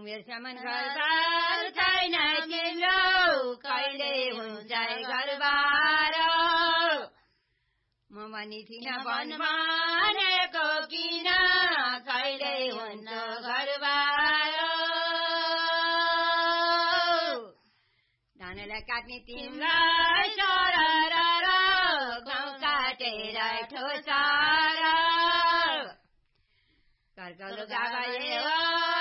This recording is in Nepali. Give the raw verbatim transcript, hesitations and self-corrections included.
उमेरसम्म घरबार छैन तिम्रो कहिले हुन्छ घरबार म पनि थिइन भन्मानेको किन कहिले हुन्छ घरबार धानलाई काट्ने तिमीलाई सरर गाउँ काटेर ठोसार कर्कल गाए